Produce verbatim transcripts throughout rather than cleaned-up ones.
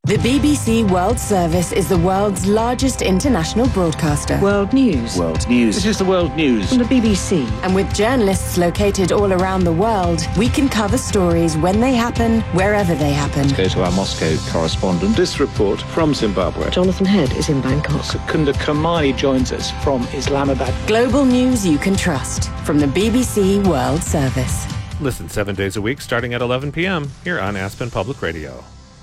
The B B C World Service is the world's largest international broadcaster. World News. World News. This is the World News. From the B B C. And with journalists located all around the world, we can cover stories when they happen, wherever they happen. Go to our Moscow correspondent. This report from Zimbabwe. Jonathan Head is in Bangkok. Secunda Kamani joins us from Islamabad. Global news you can trust from the B B C World Service. Listen seven days a week starting at eleven p.m. here on Aspen Public Radio.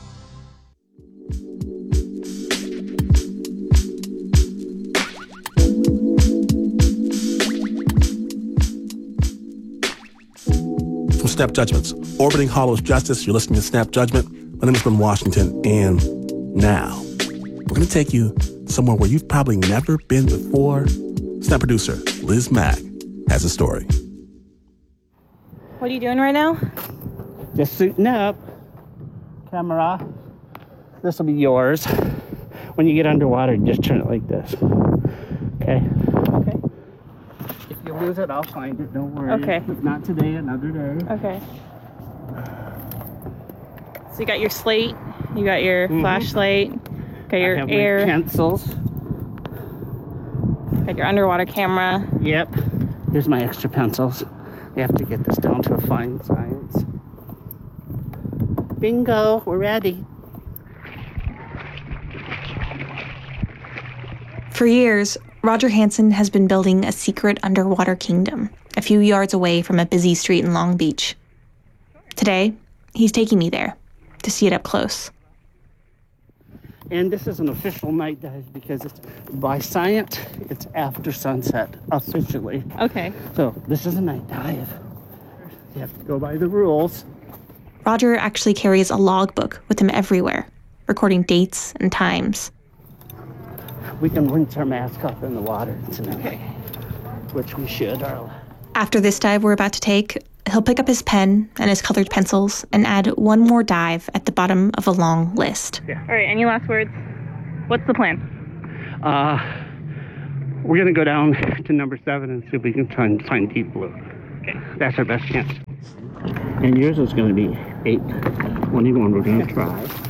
From Snap Judgments, orbiting Hollow's Justice, you're listening to Snap Judgment. My name is Ben Washington, and now we're going to take you somewhere where you've probably never been before. Snap producer Liz Mack has a story. What are you doing right now? Just suiting up. Camera. This will be yours. When you get underwater, just turn it like this. Okay? Okay. If you lose it, I'll find it. Don't worry. Okay. If not today, another day. Okay. So you got your slate, you got your mm-hmm. flashlight, got your I have air. My pencils. Got your underwater camera. Yep. Here's my extra pencils. We have to get this down to a fine science. Bingo, we're ready. For years, Roger Hansen has been building a secret underwater kingdom a few yards away from a busy street in Long Beach. Today, he's taking me there to see it up close. And this is an official night dive because it's by science, it's after sunset, officially. Okay. So this is a night dive. You have to go by the rules. Roger actually carries a logbook with him everywhere, recording dates and times. We can rinse our mask off in the water tonight, okay. Which we should. Our... After this dive we're about to take, he'll pick up his pen and his colored pencils and add one more dive at the bottom of a long list. Yeah. All right, any last words? What's the plan? Uh, we're going to go down to number seven and see if we can try and find deep blue. Okay. That's our best chance. And yours is going to be eight. twenty-one, we're going to try.